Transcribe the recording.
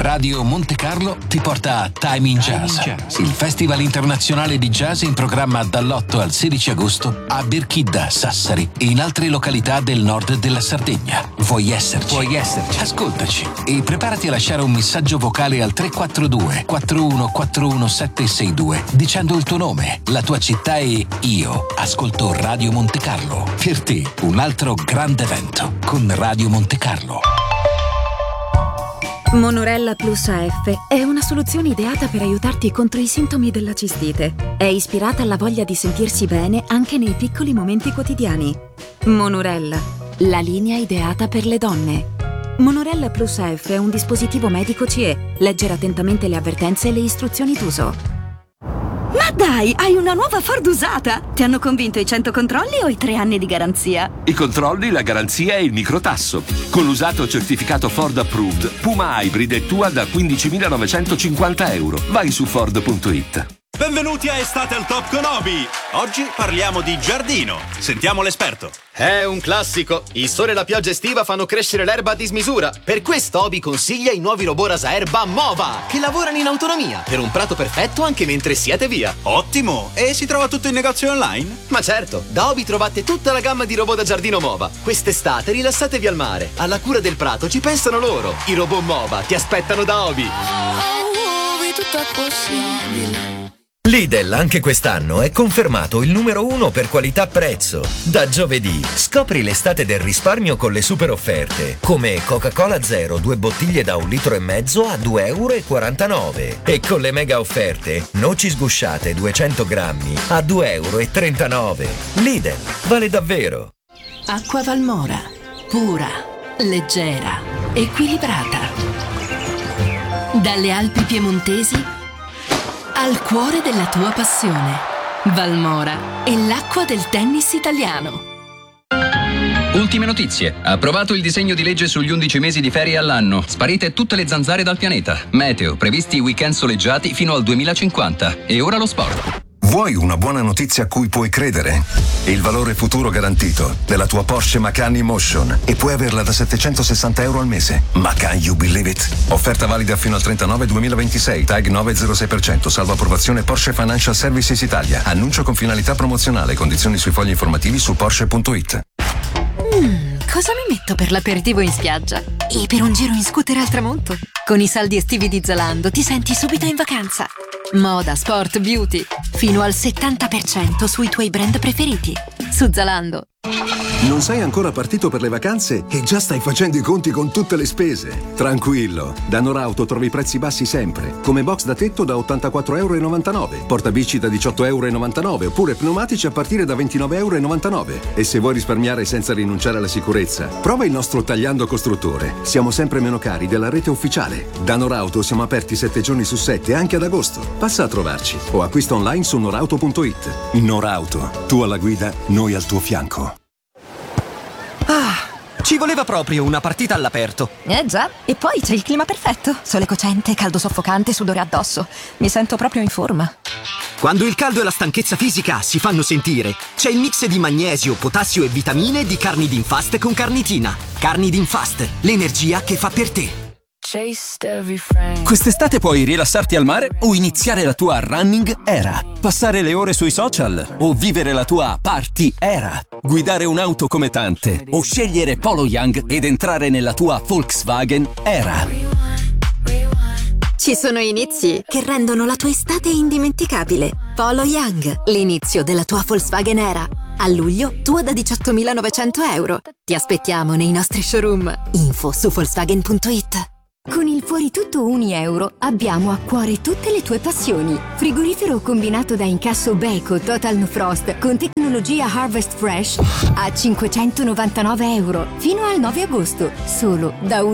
Radio Monte Carlo ti porta a Time in Jazz, il festival internazionale di jazz in programma dall'8 al 16 agosto a Birchidda, Sassari e in altre località del nord della Sardegna. Vuoi esserci? Ascoltaci e preparati a lasciare un messaggio vocale al 342 4141 762 dicendo il tuo nome, la tua città e io ascolto Radio Monte Carlo. Per te un altro grande evento con Radio Monte Carlo. Monorella Plus AF è una soluzione ideata per aiutarti contro i sintomi della cistite. È ispirata alla voglia di sentirsi bene anche nei piccoli momenti quotidiani. Monorella, la linea ideata per le donne. Monorella Plus AF è un dispositivo medico CE. Leggere attentamente le avvertenze e le istruzioni d'uso. Ma dai, hai una nuova Ford usata! Ti hanno convinto i 100 controlli o i 3 anni di garanzia? I controlli, la garanzia e il microtasso. Con l'usato certificato Ford Approved, Puma Hybrid è tua da €15.950. Vai su Ford.it. Benvenuti a Estate al Top con Obi. Oggi parliamo di giardino. Sentiamo l'esperto. È un classico. Il sole e la pioggia estiva fanno crescere l'erba a dismisura. Per questo Obi consiglia i nuovi robot rasaerba Mova, che lavorano in autonomia per un prato perfetto anche mentre siete via. Ottimo! E si trova tutto in negozio online? Ma certo, da Obi trovate tutta la gamma di robot da giardino Mova. Quest'estate rilassatevi al mare. Alla cura del prato ci pensano loro. I robot Mova ti aspettano da Obi. Tutto è possibile. Lidl anche quest'anno è confermato il numero 1 per qualità-prezzo. Da giovedì scopri l'estate del risparmio con le super offerte, come Coca-Cola Zero 2 bottiglie da 1,5 litri a €2,49 e con le mega offerte noci sgusciate 200 grammi a €2,39. Lidl, vale davvero. Acqua Valmora, pura, leggera, equilibrata. Dalle Alpi piemontesi al cuore della tua passione. Valmora è l'acqua del tennis italiano. Ultime notizie. Approvato il disegno di legge sugli 11 mesi di ferie all'anno. Sparite tutte le zanzare dal pianeta. Meteo, previsti weekend soleggiati fino al 2050. E ora lo sport. Vuoi una buona notizia a cui puoi credere? Il valore futuro garantito della tua Porsche Macan Emotion e puoi averla da €760 al mese. Macan, you believe it? Offerta valida fino al 39/2026, TAG 906%, salvo approvazione Porsche Financial Services Italia. Annuncio con finalità promozionale, condizioni sui fogli informativi su Porsche.it. Cosa mi metto per l'aperitivo in spiaggia? E per un giro in scooter al tramonto? Con i saldi estivi di Zalando ti senti subito in vacanza. Moda, sport, beauty. Fino al 70% sui tuoi brand preferiti. Su Zalando. Non sei ancora partito per le vacanze e già stai facendo i conti con tutte le spese? Tranquillo, da Norauto trovi prezzi bassi sempre, come box da tetto da €84,99, portabici da €18,99 oppure pneumatici a partire da €29,99. E se vuoi risparmiare senza rinunciare alla sicurezza, prova il nostro Tagliando Costruttore. Siamo sempre meno cari della rete ufficiale. Da Norauto siamo aperti 7 giorni su 7 anche ad agosto. Passa a trovarci o acquista online su norauto.it. Norauto, tu alla guida, noi al tuo fianco. Ci voleva proprio una partita all'aperto. Già, e poi c'è il clima perfetto. Sole cocente, caldo soffocante, sudore addosso. Mi sento proprio in forma. Quando il caldo e la stanchezza fisica si fanno sentire, c'è il mix di magnesio, potassio e vitamine di Carnidin-Fast con carnitina. Carnidin-Fast, l'energia che fa per te. Quest'estate puoi rilassarti al mare o iniziare la tua running era, passare le ore sui social o vivere la tua party era, guidare un'auto come tante o scegliere Polo Young ed entrare nella tua Volkswagen era. Ci sono inizi che rendono la tua estate indimenticabile. Polo Young, l'inizio della tua Volkswagen era. A luglio, tua da €18.900. Ti aspettiamo nei nostri showroom. Info su Volkswagen.it. Con il Fuori Tutto €1 abbiamo a cuore tutte le tue passioni. Frigorifero combinato da incasso Beko Total No Frost con tecnologia Harvest Fresh a €599 fino al 9 agosto, solo da